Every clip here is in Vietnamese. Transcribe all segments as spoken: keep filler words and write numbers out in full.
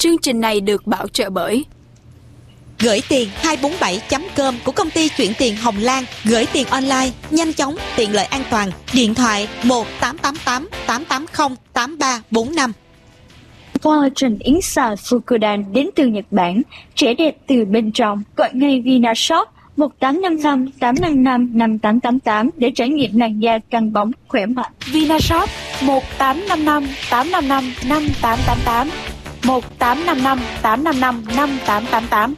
Chương trình này được bảo trợ bởi Gửi tiền hai bốn bảy chấm com của công ty chuyển tiền Hồng Lan. Gửi tiền online, nhanh chóng, tiện lợi, an toàn. Điện thoại một tám tám tám tám tám không tám ba bốn năm. Collagen Inside Fukudan đến từ Nhật Bản, trẻ đẹp từ bên trong. Gọi ngay Vinashop một tám năm năm tám năm năm năm tám tám tám để trải nghiệm làn da căng bóng, khỏe mạnh. Vinashop một tám năm năm tám năm năm năm tám tám tám, một tám năm năm tám năm năm năm tám tám tám.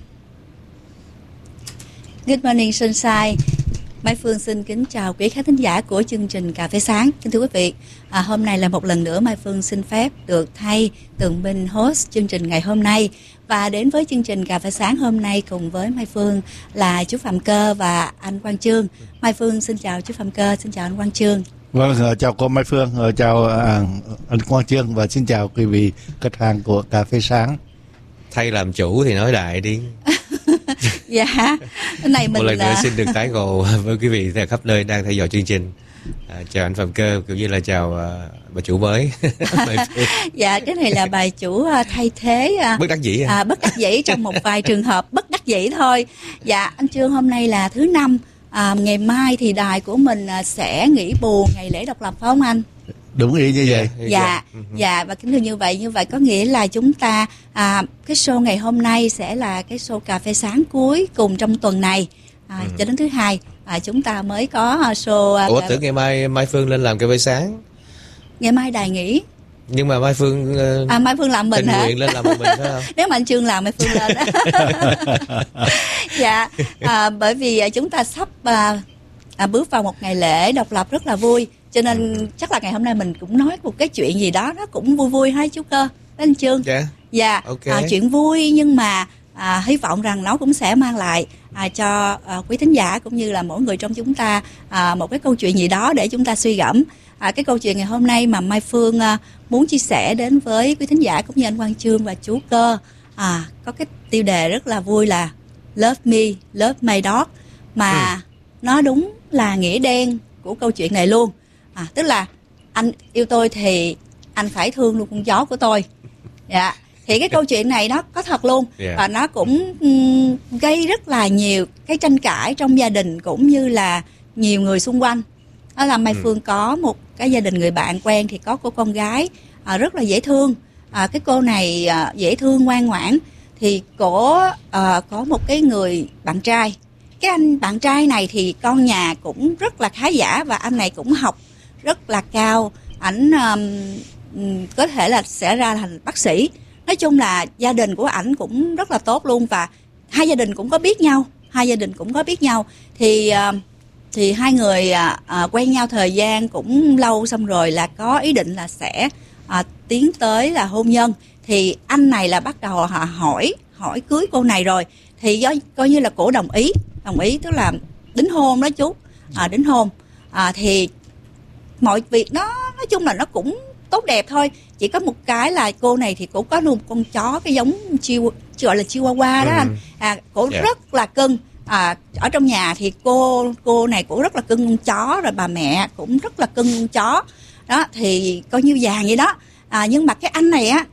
Good morning Sunshine. Mai Phương xin kính chào quý khán thính giả của chương trình Cà phê sáng. Kính thưa quý vị, à, hôm nay là một lần nữa Mai Phương xin phép được thay Tường Minh host chương trình ngày hôm nay. Và đến với chương trình Cà phê sáng hôm nay cùng với Mai Phương là chú Phạm Cơ và anh Quang Chương. Mai Phương xin chào chú Phạm Cơ, xin chào anh Quang Chương. Vâng, chào cô Mai Phương, chào à, anh Quang Chương và xin chào quý vị khách hàng của Cà phê sáng. Thay làm chủ thì nói đại đi. Dạ, cái này mình một lần là... nữa xin được tái ngộ với quý vị tại khắp nơi đang theo dõi chương trình. À, chào anh Phạm Cơ cũng như là chào uh, bà chủ mới. Dạ, cái này là bà chủ uh, thay thế uh, bất đắc dĩ à? À, bất đắc dĩ trong một vài trường hợp bất đắc dĩ thôi. Dạ, anh Trương, hôm nay là thứ năm, à, ngày mai thì đài của mình uh, sẽ nghỉ bù ngày lễ độc lập phải không anh? Đúng ý như vậy. Dạ, dạ, dạ, và kính thưa như vậy, như vậy có nghĩa là chúng ta à, cái show ngày hôm nay sẽ là cái show cà phê sáng cuối cùng trong tuần này, à, ừ. cho đến thứ hai à, chúng ta mới có show. Ủa, tưởng ngày mai Mai Phương lên làm cà phê sáng. Ngày mai đài nghỉ. Nhưng mà Mai Phương uh, à, Mai Phương làm mình hả? Nguyện lên làm một mình phải không? Nếu mà anh Trương làm Mai Phương lên. Dạ, à, bởi vì chúng ta sắp à, à, bước vào một ngày lễ độc lập rất là vui. Cho nên ừ. chắc là ngày hôm nay mình cũng nói một cái chuyện gì đó nó cũng vui vui hay chú Cơ, anh Trương. Dạ. Dạ. Okay. À, chuyện vui nhưng mà à, hy vọng rằng nó cũng sẽ mang lại à, cho à, quý thính giả cũng như là mỗi người trong chúng ta à, một cái câu chuyện gì đó để chúng ta suy gẫm. À, cái câu chuyện ngày hôm nay mà Mai Phương à, muốn chia sẻ đến với quý thính giả cũng như anh Quang Chương và chú Cơ, à, có cái tiêu đề rất là vui là Love Me, Love My Dog, mà ừ. nó đúng là nghĩa đen của câu chuyện này luôn. À, tức là anh yêu tôi thì anh phải thương luôn con chó của tôi. Dạ. Thì cái câu chuyện này nó có thật luôn. Yeah. Và nó cũng um, gây rất là nhiều cái tranh cãi trong gia đình cũng như là nhiều người xung quanh. Đó là Mai ừ. Phương có một cái gia đình người bạn quen thì có cô con gái à, rất là dễ thương. À, cái cô này à, dễ thương ngoan ngoãn. Thì cổ à, có một cái người bạn trai. Cái anh bạn trai này thì con nhà cũng rất là khá giả và anh này cũng học rất là cao, ảnh um, có thể là sẽ ra thành bác sĩ. Nói chung là gia đình của ảnh cũng rất là tốt luôn và hai gia đình cũng có biết nhau, hai gia đình cũng có biết nhau thì uh, thì hai người uh, uh, quen nhau thời gian cũng lâu, xong rồi là có ý định là sẽ uh, tiến tới là hôn nhân. Thì anh này là bắt đầu uh, hỏi hỏi cưới cô này rồi thì do coi như là cổ đồng ý, đồng ý tức là đính hôn đó chú, à, đính hôn à, thì mọi việc nó nói chung là nó cũng tốt đẹp thôi, chỉ có một cái là cô này thì cổ có nuôi một con chó cái giống chiu gọi là chihuahua đó. ừ. Anh à, cổ yeah. rất là cưng. À, ở trong nhà thì cô cô này cũng rất là cưng con chó, rồi bà mẹ cũng rất là cưng con chó đó, thì coi như vàng vậy đó. À, nhưng mà cái anh này á